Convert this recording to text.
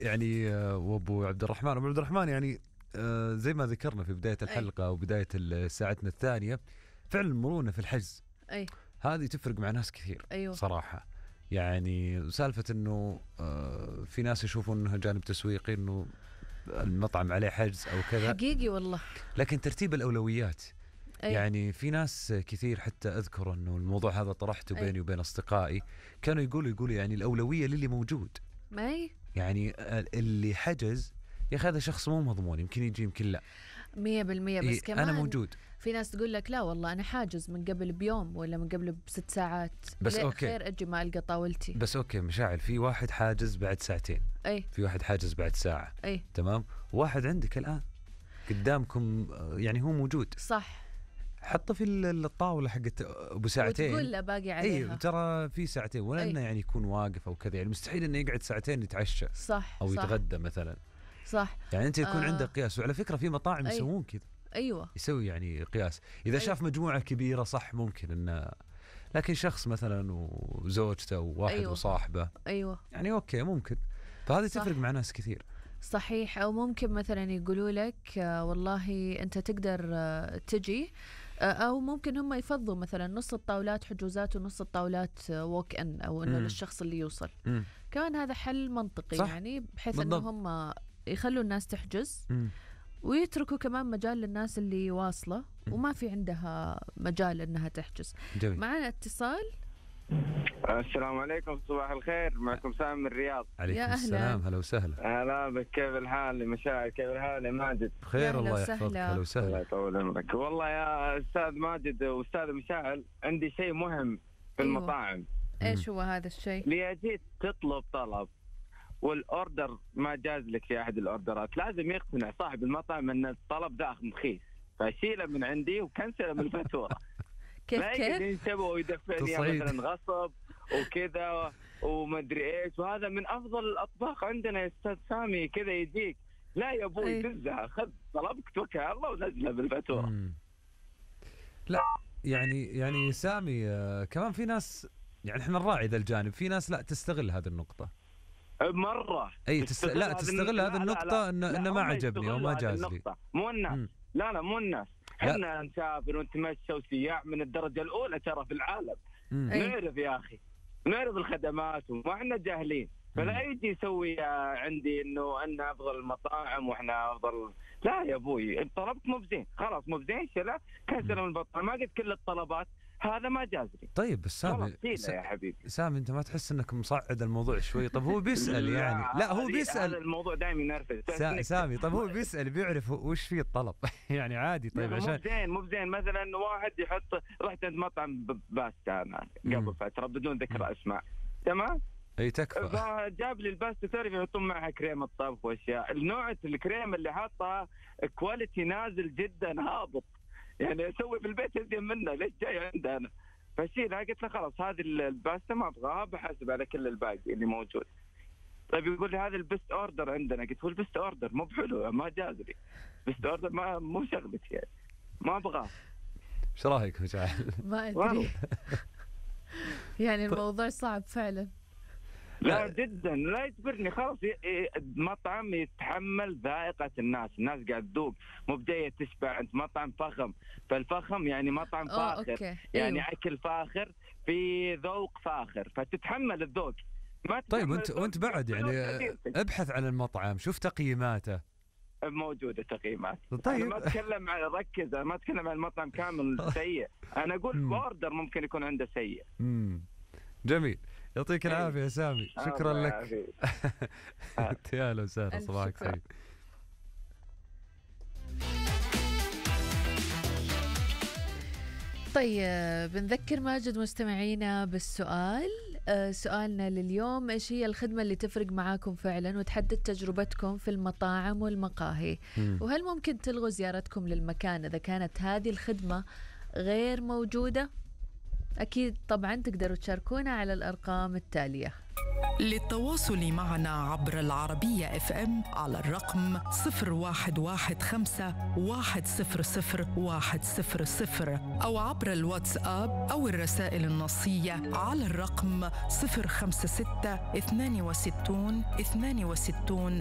يعني وابو عبد الرحمن، ابو عبد الرحمن يعني زي ما ذكرنا في بداية الحلقة وبداية ساعتنا الثانية، فعلا المرونة في الحجز أي هذه تفرق مع ناس كثير. أيوه. صراحة يعني سالفة انه في ناس يشوفون انها جانب تسويقي، انه المطعم عليه حجز او كذا، حقيقي والله. لكن ترتيب الاولويات. أي. يعني في ناس كثير، حتى اذكر انه الموضوع هذا طرحته بيني وبين اصدقائي، كانوا يقولوا يعني الاولوية للي موجود. ما يعني اللي حجز يا اخي هذا شخص مو مضمون، يمكن يجي يمكن لا 100%. بس كمان انا موجود. في ناس تقول لك لا والله انا حاجز من قبل بيوم ولا من قبل ب6 ساعات، بس اوكي خير اجي ما القى طاولتي. بس اوكي مشاعل، في واحد حاجز بعد ساعتين، اي في واحد حاجز بعد ساعة، اي تمام، واحد عندك الان قدامكم يعني هو موجود، صح، حطه في الطاولة حقت ابو ساعتين وتقول له باقي عليها. اي ترى في ساعتين، ولا انه يعني يكون واقف او كذا، يعني مستحيل انه يقعد ساعتين يتعشى صح او صح يتغدى مثلا. صح، يعني انت يكون عندك قياس، وعلى فكرة في مطاعم يسوون كذا. ايوه يسوي يعني قياس اذا شاف مجموعة كبيرة، صح ممكن انه، لكن شخص مثلا وزوجته وواحد وصاحبه ايوه يعني اوكي ممكن، فهذه تفرق مع ناس كثير. صحيح. او ممكن مثلا يقولوا لك والله انت تقدر تجي، او ممكن هم يفضوا مثلا نص الطاولات حجوزات ونص الطاولات ووك ان، او انه للشخص اللي يوصل. كمان هذا حل منطقي صح؟ يعني بحيث انه هم يخلوا الناس تحجز ويتركوا كمان مجال للناس اللي واصلة وما في عندها مجال انها تحجز. جميل. معنا اتصال. السلام عليكم، صباح الخير، معكم سامي من الرياض. عليكم السلام، هلا وسهلا. هلا بك، كيف الحال؟ مشاعر كيف الحال يا ماجد؟ بخير الله يحفظك، هلا وسهلا. الله يطول عمرك. والله يا استاذ ماجد واستاذ مشاعر، عندي شيء مهم في المطاعم. ايش هو هذا الشيء؟ ليه جيت تطلب طلب والاوردر ما جاز لك في احد الاوردرات، لازم يقتنع صاحب المطعم ان الطلب ذا رخيص، فاشيله من عندي وكنسله من الفاتوره. كيف ينتبهوا ويدفعني مثلا غصب وكذا ومدري ايش، وهذا من افضل الاطباق عندنا يا استاذ سامي. كذا يجيك لا يا ابوي تنزع، خذ طلبك توكل على الله ونزله بالفاتوره. لا يعني سامي كمان في ناس، يعني احنا نراعي ذا الجانب، في ناس لا تستغل هذه النقطة مرة. اي لا تستغل هذه النقطة انه ما عجبني او ما جاز لي. مو الناس لا مو الناس، احنا نسافر ونتمشى وسياح من الدرجة الأولى ترى في العالم. نعرف يا أخي، نعرف الخدمات وما احنا جاهلين. فلا يجي يسوي عندي انه انا افضل المطاعم واحنا افضل. لا يا ابوي، طلبت مو بزين، خلاص مو بزين، شلا كسر من البطل، ما قلت كل الطلبات، هذا ما جاز لي. طيب بس سامي يا حبيبي سامي، انت ما تحس انك مصعد الموضوع شوي؟ طب هو بيسأل يعني لا هو بيسأل، هذا الموضوع دائما ينرفز سامي. طب هو بيسأل بيعرف وش فيه الطلب يعني عادي. طيب عشان مو بزين مثلا واحد يحط، رحت عند مطعم باستا انا قبل فتره بدون ذكر اسماء، تمام؟ اي تكفى. فجاب لي الباستا، تعرف يحطون معها كريمه طبخ واشياء، النوع الكريم اللي حاطها كواليتي نازل جدا هابط، يعني اسوي في البيت ازين منه، ليش جاي عندنا؟ فشيلها. قلت له خلاص هذه الباستا ما ابغاها، بحاسب على كل الباقي اللي موجود. طيب يقول لي هذا البست اوردر عندنا. قلت هو البست اوردر مو بحلو، ما جاز لي بست اوردر، ما مو شغلتي يعني، ما ابغاه. ايش رايك مشاعل؟ ما ادري يعني الموضوع صعب فعلا. لا جدا، لا يجبرني، خلاص المطعم يتحمل ذائقة الناس قاعد تذوق، مو بجاية تشبع. انت مطعم فخم، فالفخم يعني مطعم فاخر، يعني اكل فاخر في ذوق فاخر، فتتحمل الذوق. طيب وانت بعد يعني ابحث عن المطعم، شوف تقييماته، موجودة تقييمات. طيب أنا ما أتكلم عن ركز، أنا ما أتكلم عن المطعم كامل سيء، أنا أقول اوردر ممكن يكون عنده سيء. جميل، يعطيك العافية يا سامي، شكرا لك. يا هلا وسهلا، صباحك سعيد. طيب بنذكر ماجد مستمعينا بالسؤال. سؤالنا لليوم: ايش هي الخدمة اللي تفرق معاكم فعلا وتحدد تجربتكم في المطاعم والمقاهي؟ وهل ممكن تلغوا زيارتكم للمكان إذا كانت هذه الخدمة غير موجودة؟ أكيد طبعا تقدروا تشاركونا على الأرقام التالية. للتواصل معنا عبر العربية FM على الرقم 0115 100 100 أو عبر الواتساب أو الرسائل النصية على الرقم 056 62 62